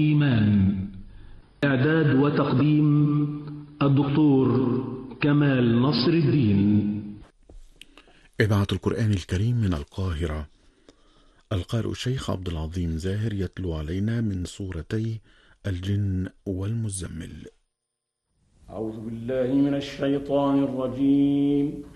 إيمان. إعداد وتقديم الدكتور كمال نصر الدين. إذاعة القرآن الكريم من القاهرة. القارئ الشيخ عبد العظيم زاهر يتلو علينا من سورتي الجن والمزمل. أعوذ بالله من الشيطان الرجيم.